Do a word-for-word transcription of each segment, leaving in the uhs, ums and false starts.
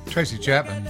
Tracy Chapman.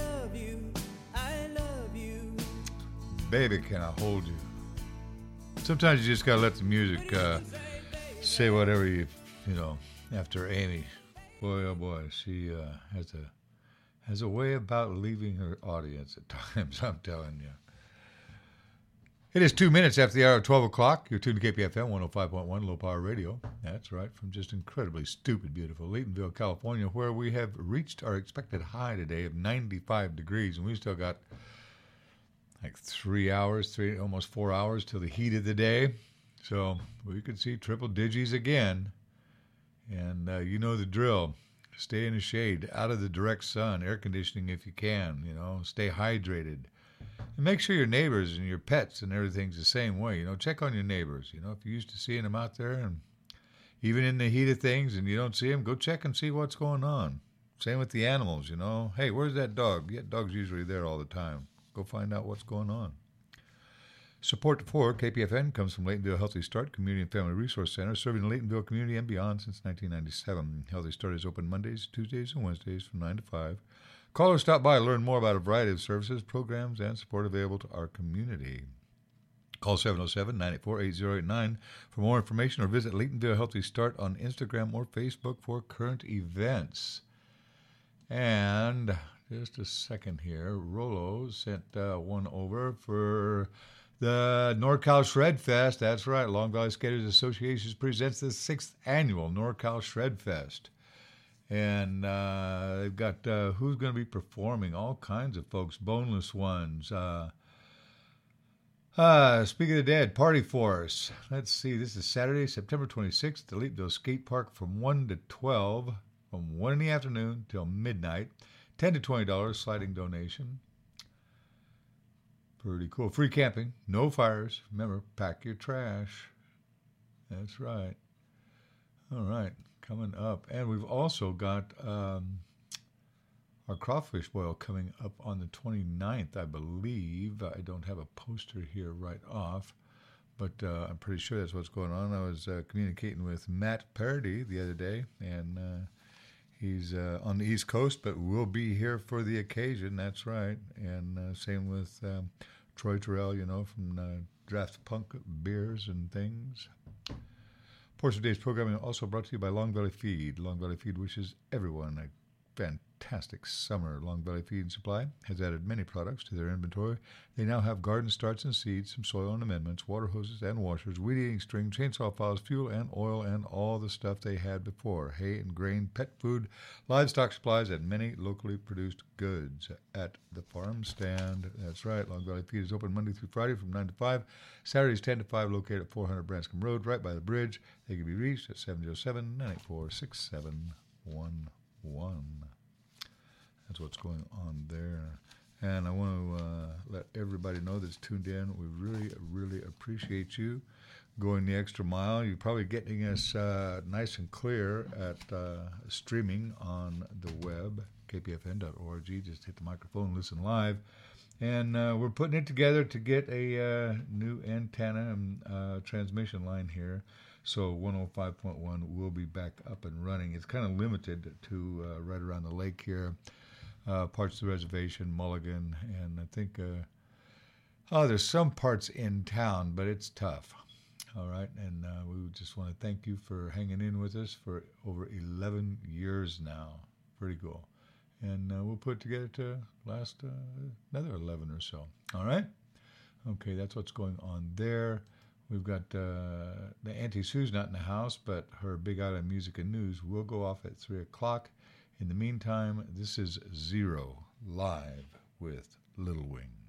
Baby, can I hold you? Sometimes you just gotta let the music uh, say whatever you, you know. After Amy, boy oh boy, she uh, has a has a way about leaving her audience at times. I'm telling you. It is two minutes after the hour of twelve o'clock. You're tuned to K P F M one oh five point one, Low Power Radio. That's right, from just incredibly stupid, beautiful Laytonville, California, where we have reached our expected high today of ninety-five degrees, and we still got like three hours, three almost four hours till the heat of the day. So we could see triple digits again. And uh, you know the drill. Stay in the shade, out of the direct sun, air conditioning if you can, you know, stay hydrated. And make sure your neighbors and your pets and everything's the same way. You know, check on your neighbors. You know, if you're used to seeing them out there and even in the heat of things and you don't see them, go check and see what's going on. Same with the animals, you know. Hey, where's that dog? Yeah, dog's usually there all the time. Go find out what's going on. Support for K P F N comes from Laytonville Healthy Start Community and Family Resource Center, serving the Laytonville community and beyond since nineteen ninety-seven. Healthy Start is open Mondays, Tuesdays, and Wednesdays from nine to five. Call or stop by to learn more about a variety of services, programs, and support available to our community. Call seven oh seven, nine eight four, eight oh eight nine for more information or visit Laytonville Healthy Start on Instagram or Facebook for current events. And just a second here, Rolo sent uh, one over for the NorCal Shred Fest. That's right, Long Valley Skaters Association presents the sixth annual NorCal Shred Fest. And uh, they've got uh, who's going to be performing, all kinds of folks, boneless ones. Uh, uh, speaking of the dead, Party Force. Let's see, this is Saturday, September twenty-sixth, at Laytonville Skate Park from one to twelve, from one in the afternoon till midnight. ten to twenty dollars sliding donation. Pretty cool. Free camping, no fires. Remember, pack your trash. That's right. All right, coming up. And we've also got um, our crawfish boil coming up on the twenty-ninth, I believe. I don't have a poster here right off, but uh, I'm pretty sure that's what's going on. I was uh, communicating with Matt Parody the other day, and uh, he's uh, on the East Coast, but will be here for the occasion. That's right. And uh, same with um, Troy Terrell, you know, from uh, Draft Punk Beers and things. Portion of today's programming also brought to you by Long Valley Feed. Long Valley Feed wishes everyone a fantastic summer. Long Valley Feed and Supply has added many products to their inventory. They now have garden starts and seeds, some soil and amendments, water hoses and washers, weed-eating string, chainsaw files, fuel and oil, and all the stuff they had before. Hay and grain, pet food, livestock supplies, and many locally produced goods at the farm stand. That's right. Long Valley Feed is open Monday through Friday from nine to five. Saturdays ten to five, located at four hundred Branscombe Road, right by the bridge. They can be reached at seven oh seven, nine eight four, six seven one one. That's what's going on there. And I want to uh, let everybody know that's tuned in. We really, really appreciate you going the extra mile. You're probably getting us uh, nice and clear at uh, streaming on the web, k p f n dot org. Just hit the microphone, listen live. And uh, we're putting it together to get a uh, new antenna and uh, transmission line here. So one oh five point one will be back up and running. It's kind of limited to uh, right around the lake here, uh, parts of the reservation, Mulligan, and I think, uh, oh, there's some parts in town, but it's tough. All right, and uh, we just want to thank you for hanging in with us for over eleven years now. Pretty cool. And uh, we'll put it together to last uh, another eleven or so. All right? Okay, that's what's going on there. We've got uh, the Auntie Sue's not in the house, but her Big Island Music and News will go off at three o'clock. In the meantime, this is Zero, live with Little Wing.